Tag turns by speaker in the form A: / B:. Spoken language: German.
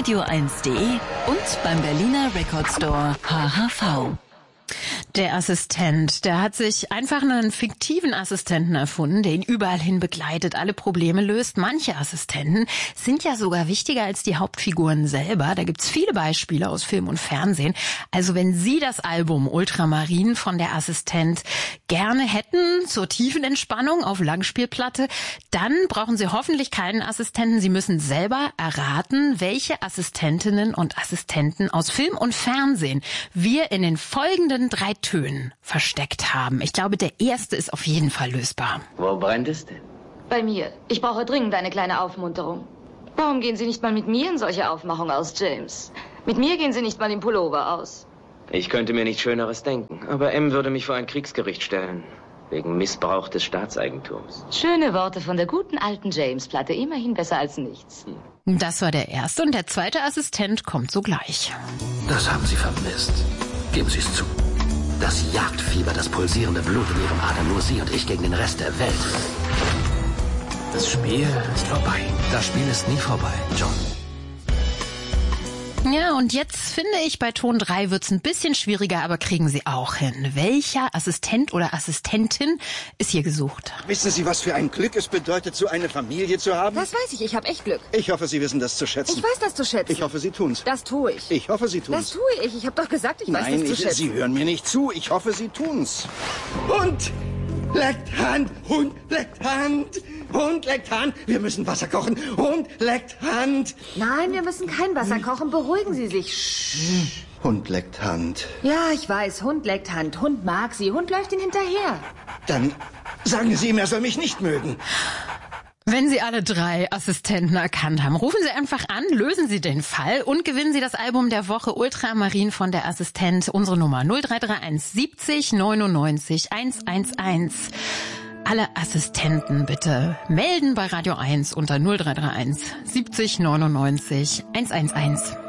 A: radio1.de und beim Berliner Record Store HHV.
B: Der Assistent, der hat sich einfach einen fiktiven Assistenten erfunden, der ihn überall hin begleitet, alle Probleme löst. Manche Assistenten sind ja sogar wichtiger als die Hauptfiguren selber. Da gibt's viele Beispiele aus Film und Fernsehen. Also wenn Sie das Album Ultramarin von der Assistent gerne hätten, zur tiefen Entspannung auf Langspielplatte, dann brauchen Sie hoffentlich keinen Assistenten. Sie müssen selber erraten, welche Assistentinnen und Assistenten aus Film und Fernsehen wir in den folgenden 3 Tönen versteckt haben. Ich glaube, der erste ist auf jeden Fall lösbar.
C: Wo brennt es denn?
D: Bei mir. Ich brauche dringend eine kleine Aufmunterung. Warum gehen Sie nicht mal mit mir in solche Aufmachung aus, James? Mit mir gehen Sie nicht mal im Pullover aus.
C: Ich könnte mir nichts Schöneres denken, aber M würde mich vor ein Kriegsgericht stellen. Wegen Missbrauch des Staatseigentums.
D: Schöne Worte von der guten alten James-Platte. Immerhin besser als nichts.
B: Das war der erste und der zweite Assistent kommt sogleich.
E: Das haben Sie vermisst. Geben Sie es zu. Das Jagdfieber, das pulsierende Blut in Ihren Adern, nur Sie und ich gegen den Rest der Welt. Das Spiel ist vorbei. Das Spiel ist nie vorbei, John.
B: Ja, und jetzt finde ich, bei Ton 3 wird's ein bisschen schwieriger, aber kriegen Sie auch hin. Welcher Assistent oder Assistentin ist hier gesucht?
F: Wissen Sie, was für ein Glück es bedeutet, so eine Familie zu haben?
G: Das weiß ich habe echt Glück.
F: Ich hoffe, Sie wissen das zu schätzen.
G: Ich weiß das zu schätzen.
F: Ich hoffe, Sie tun's.
G: Das tue ich.
F: Ich hoffe, Sie tun's.
G: Das tue ich. Ich habe doch gesagt, ich weiß
F: Nein,
G: das zu schätzen.
F: Sie hören mir nicht zu. Ich hoffe, Sie tun's. Hund leckt Hand, Hund leckt Hand, Hund leckt Hand. Wir müssen Wasser kochen. Hund leckt Hand.
G: Nein, wir müssen kein Wasser kochen. Beruhigen Sie sich. Shh.
F: Hund leckt Hand.
G: Ja, ich weiß. Hund leckt Hand. Hund mag sie. Hund läuft ihn hinterher.
F: Dann sagen Sie ihm, er soll mich nicht mögen.
B: Wenn Sie alle 3 Assistenten erkannt haben, rufen Sie einfach an, lösen Sie den Fall und gewinnen Sie das Album der Woche Ultramarin von der Assistent. Unsere Nummer 0331 70 99 111. Alle Assistenten bitte melden bei Radio 1 unter 0331 70 99 111.